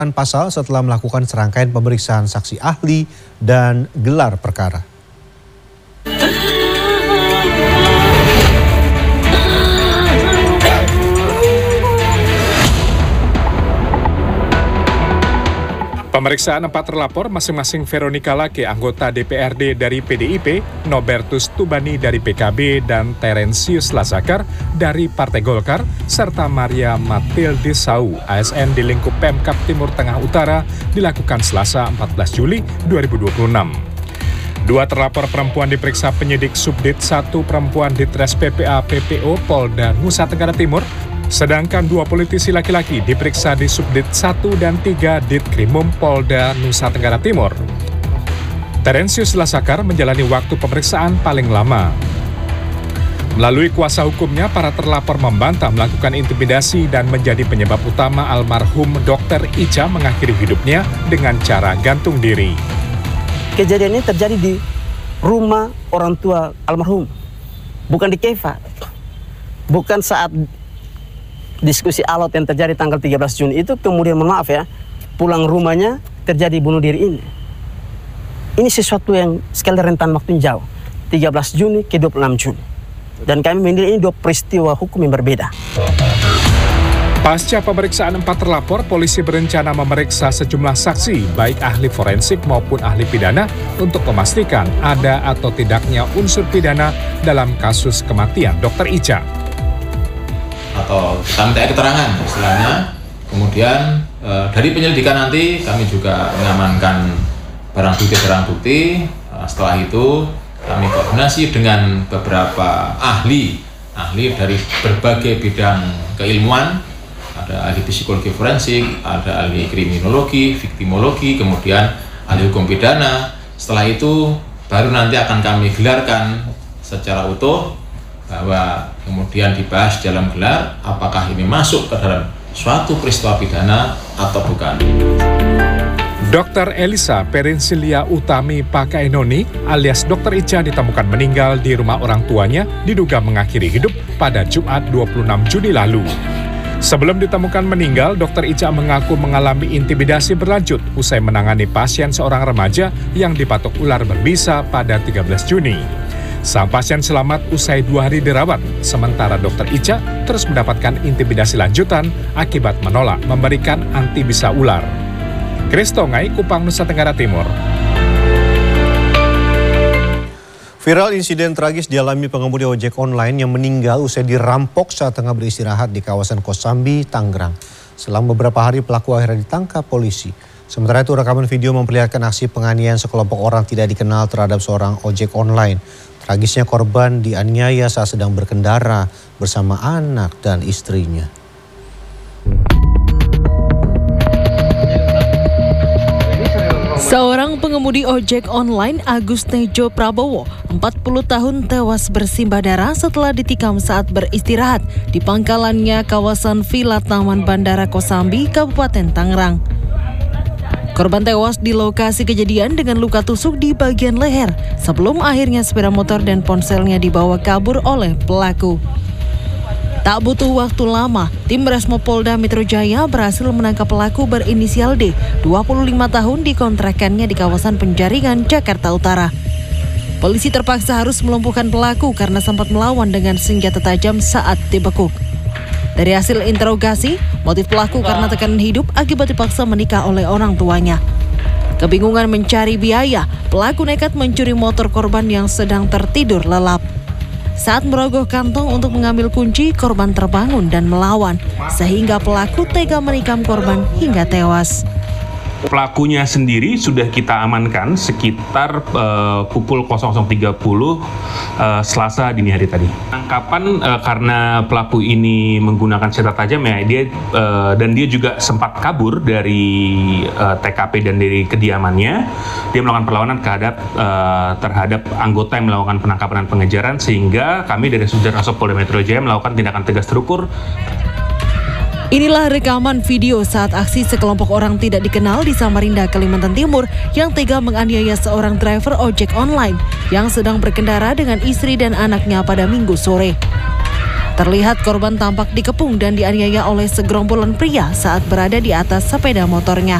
pasal setelah melakukan serangkaian pemeriksaan saksi ahli dan gelar perkara. Pemeriksaan 4 terlapor masing-masing Veronica Lake, anggota DPRD dari PDIP, Nobertus Tubani dari PKB, dan Terensius Lasakar dari Partai Golkar, serta Maria Matilde Sau, ASN di lingkup Pemkab Timur Tengah Utara, dilakukan Selasa 14 Juli 2026. 2 terlapor perempuan diperiksa penyidik Subdit 1 Perempuan Ditres PPA PPO Polda Nusa Tenggara Timur, sedangkan 2 politisi laki-laki diperiksa di Subdit 1 dan 3 Ditkrimum Polda Nusa Tenggara Timur. Terensius Lasakar menjalani waktu pemeriksaan paling lama. Melalui kuasa hukumnya, para terlapor membantah melakukan intimidasi dan menjadi penyebab utama almarhum Dr. Ica mengakhiri hidupnya dengan cara gantung diri. Kejadian ini terjadi di rumah orang tua almarhum, bukan di Kefa. Bukan saat diskusi alot yang terjadi tanggal 13 Juni itu, kemudian maaf ya, pulang rumahnya terjadi bunuh diri ini. Ini sesuatu yang sekali rentan waktu jauh, 13 Juni ke 26 Juni. Dan kami menilai ini 2 peristiwa hukum yang berbeda. Pasca pemeriksaan 4 terlapor, polisi berencana memeriksa sejumlah saksi, baik ahli forensik maupun ahli pidana, untuk memastikan ada atau tidaknya unsur pidana dalam kasus kematian Dr. Ica. Atau kita minta keterangan istilahnya. Kemudian dari penyelidikan nanti kami juga mengamankan barang bukti. Setelah itu kami koordinasi dengan beberapa ahli dari berbagai bidang keilmuan. Ada ahli psikologi forensik, ada ahli kriminologi, viktimologi, kemudian ahli hukum pidana. Setelah itu baru nanti akan kami gelarkan secara utuh, bahwa kemudian dibahas dalam gelar apakah ini masuk ke dalam suatu peristiwa pidana atau bukan. Dr. Elisa Perensilia Utami Pakainoni alias Dr. Ica ditemukan meninggal di rumah orang tuanya, diduga mengakhiri hidup pada Jumat 26 Juni lalu. Sebelum ditemukan meninggal, Dr. Ica mengaku mengalami intimidasi berlanjut usai menangani pasien seorang remaja yang dipatok ular berbisa pada 13 Juni. Sang pasien selamat usai 2 hari dirawat, sementara Dr. Ica terus mendapatkan intimidasi lanjutan akibat menolak memberikan antibisa ular. Kristongai, Kupang, Nusa Tenggara Timur. Viral insiden tragis dialami pengemudi ojek online yang meninggal usai dirampok saat tengah beristirahat di kawasan Kosambi, Tangerang. Selang beberapa hari pelaku akhirnya ditangkap polisi. Sementara itu rekaman video memperlihatkan aksi penganiayaan sekelompok orang tidak dikenal terhadap seorang ojek online. Tragisnya korban dianiaya saat sedang berkendara bersama anak dan istrinya. Seorang pengemudi ojek online Agus Tejo Prabowo, 40 tahun tewas bersimbah darah setelah ditikam saat beristirahat di pangkalannya kawasan Villa Taman Bandara Kosambi, Kabupaten Tangerang. Korban tewas di lokasi kejadian dengan luka tusuk di bagian leher sebelum akhirnya sepeda motor dan ponselnya dibawa kabur oleh pelaku. Tak butuh waktu lama, tim Resmo Polda Metro Jaya berhasil menangkap pelaku berinisial D, 25 tahun di kontrakannya di kawasan Penjaringan, Jakarta Utara. Polisi terpaksa harus melumpuhkan pelaku karena sempat melawan dengan senjata tajam saat dibekuk. Dari hasil interogasi, motif pelaku karena tekanan hidup akibat dipaksa menikah oleh orang tuanya. Kebingungan mencari biaya, pelaku nekat mencuri motor korban yang sedang tertidur lelap. Saat merogoh kantong untuk mengambil kunci, korban terbangun dan melawan, sehingga pelaku tega menikam korban hingga tewas. Pelakunya sendiri sudah kita amankan sekitar pukul 00.30 Selasa dini hari tadi. Penangkapan karena pelaku ini menggunakan senjata tajam ya, dia juga sempat kabur dari TKP dan dari kediamannya. Dia melakukan perlawanan terhadap anggota yang melakukan penangkapan dan pengejaran, sehingga kami dari Subdit Polda Metro Jaya melakukan tindakan tegas terukur. Inilah rekaman video saat aksi sekelompok orang tidak dikenal di Samarinda, Kalimantan Timur yang tega menganiaya seorang driver ojek online yang sedang berkendara dengan istri dan anaknya pada Minggu sore. Terlihat korban tampak dikepung dan dianiaya oleh segerombolan pria saat berada di atas sepeda motornya.